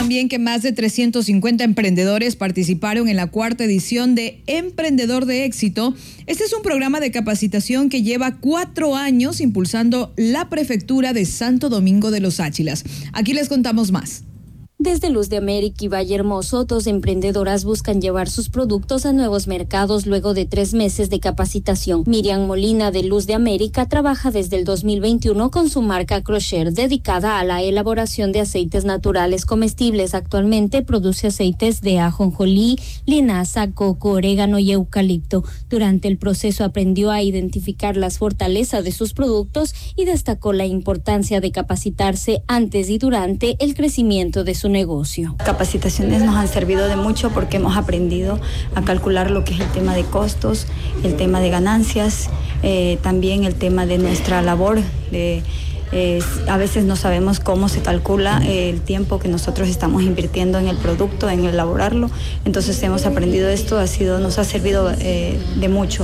también que más de 350 emprendedores participaron en la 4ª edición de Emprendedor de Éxito. Este es un programa de capacitación que lleva 4 años impulsando la Prefectura de Santo Domingo de los Áchilas. Aquí les contamos más. Desde Luz de América y Valle Hermoso, 2 emprendedoras buscan llevar sus productos a nuevos mercados luego de 3 meses de capacitación. Miriam Molina, de Luz de América, trabaja desde el 2021 con su marca Crochet, dedicada a la elaboración de aceites naturales comestibles. Actualmente produce aceites de ajonjolí, linaza, coco, orégano y eucalipto. Durante el proceso aprendió a identificar las fortalezas de sus productos y destacó la importancia de capacitarse antes y durante el crecimiento de su negocio. Capacitaciones nos han servido de mucho porque hemos aprendido a calcular lo que es el tema de costos, el tema de ganancias, también el tema de nuestra labor a veces no sabemos cómo se calcula el tiempo que nosotros estamos invirtiendo en el producto, en elaborarlo. Entonces hemos aprendido esto, nos ha servido de mucho.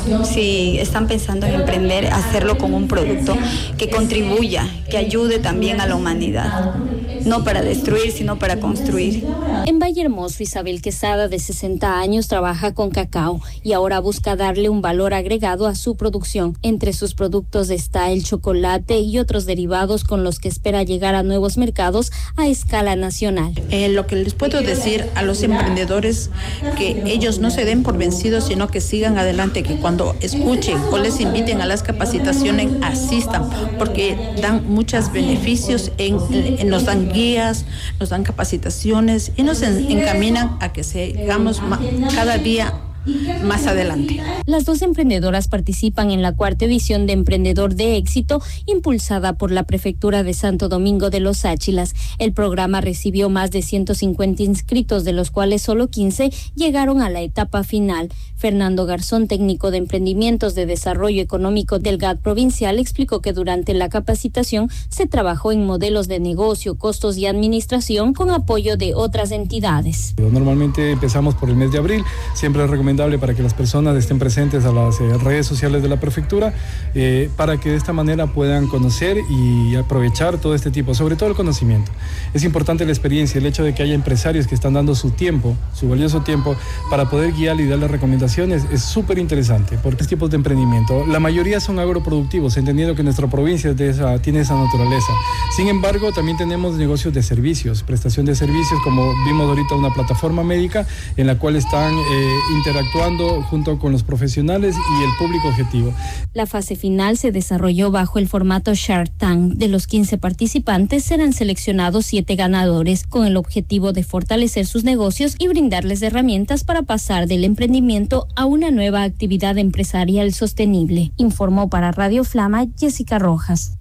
Si están pensando en emprender, hacerlo con un producto que contribuya, que ayude también a la humanidad. No para destruir, sino para construir. En Valle Hermoso, Isabel Quesada, de 60 años, trabaja con cacao y ahora busca darle un valor agregado a su producción. Entre sus productos está el chocolate y otros derivados con los que espera llegar a nuevos mercados a escala nacional. Lo que les puedo decir a los emprendedores, que ellos no se den por vencidos, sino que sigan adelante, que cuando escuchen o les inviten a las capacitaciones, asistan, porque dan muchos beneficios, nos dan guías, nos dan capacitaciones y nos encaminan a que sigamos cada día más adelante. Las 2 emprendedoras participan en la 4ª edición de Emprendedor de Éxito, impulsada por la Prefectura de Santo Domingo de los Áchilas. El programa recibió más de 150 inscritos, de los cuales solo 15 llegaron a la etapa final. Fernando Garzón, técnico de emprendimientos de desarrollo económico del GAD provincial, explicó que durante la capacitación se trabajó en modelos de negocio, costos y administración con apoyo de otras entidades. Normalmente empezamos por el mes de abril, siempre es recomendable para que las personas estén presentes a las redes sociales de la prefectura, para que de esta manera puedan conocer y aprovechar todo este tipo, sobre todo el conocimiento. Es importante la experiencia, el hecho de que haya empresarios que están dando su tiempo, su valioso tiempo, para poder guiar y darle recomendaciones, es súper interesante, porque estos tipos de emprendimiento, la mayoría son agroproductivos, entendiendo que nuestra provincia tiene esa naturaleza. Sin embargo, también tenemos negocios de servicios, prestación de servicios, como vimos ahorita una plataforma médica en la cual están interactuando junto con los profesionales y el público objetivo. La fase final se desarrolló bajo el formato Shark Tank. De los 15 participantes serán seleccionados 7 ganadores con el objetivo de fortalecer sus negocios y brindarles herramientas para pasar del emprendimiento a una nueva actividad empresarial sostenible. Informó para Radio Flama Jessica Rojas.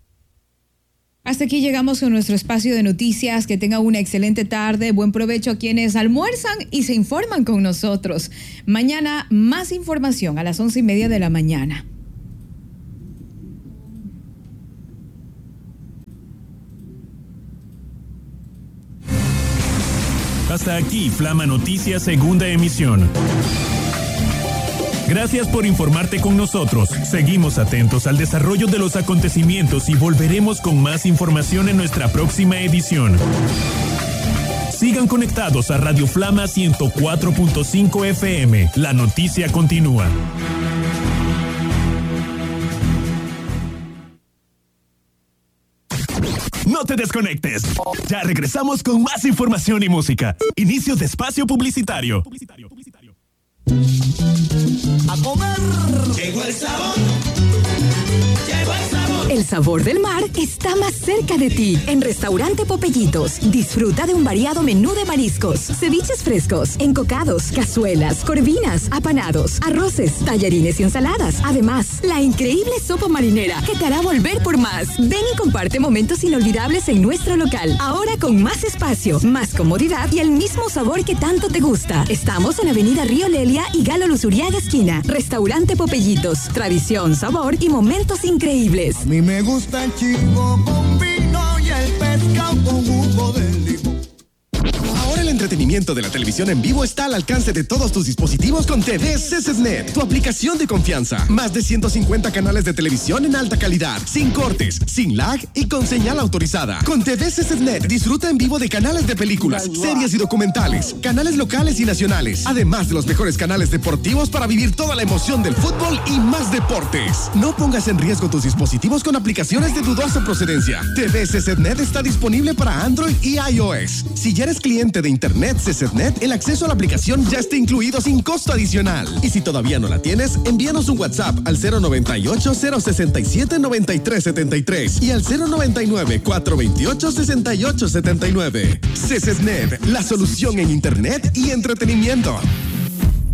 Hasta aquí llegamos con nuestro espacio de noticias. Que tengan una excelente tarde. Buen provecho a quienes almuerzan y se informan con nosotros. Mañana más información a las 11:30 de la mañana. Hasta aquí Flama Noticias, segunda emisión. Gracias por informarte con nosotros. Seguimos atentos al desarrollo de los acontecimientos y volveremos con más información en nuestra próxima edición. Sigan conectados a Radio Flama 104.5 FM. La noticia continúa. No te desconectes. Ya regresamos con más información y música. Inicio de espacio publicitario. A comer. Llegó el sabor. Llegó el sabor. El sabor del mar está más cerca de ti. En Restaurante Popellitos, disfruta de un variado menú de mariscos, ceviches frescos, encocados, cazuelas, corvinas, apanados, arroces, tallarines y ensaladas. Además, la increíble sopa marinera que te hará volver por más. Ven y comparte momentos inolvidables en nuestro local. Ahora con más espacio, más comodidad y el mismo sabor que tanto te gusta. Estamos en Avenida Río Lelia y Galo Luzuriaga esquina. Restaurante Popellitos, tradición, sabor y momentos increíbles. A mí me gusta el chico con vino y el pescado con jugo de limón. Ahora el entretenimiento entretenimiento de la televisión en vivo está al alcance de todos tus dispositivos con TV CCSnet, tu aplicación de confianza. Más de 150 canales de televisión en alta calidad, sin cortes, sin lag y con señal autorizada. Con TV CCSnet disfruta en vivo de canales de películas, series y documentales, canales locales y nacionales, además de los mejores canales deportivos para vivir toda la emoción del fútbol y más deportes. No pongas en riesgo tus dispositivos con aplicaciones de dudosa procedencia. TV CCSnet está disponible para Android y iOS. Si ya eres cliente de Internet CCSnet, el acceso a la aplicación ya está incluido sin costo adicional. Y si todavía no la tienes, envíanos un WhatsApp al 098-067-9373 y al 099-428-6879. CCSnet, la solución en Internet y entretenimiento.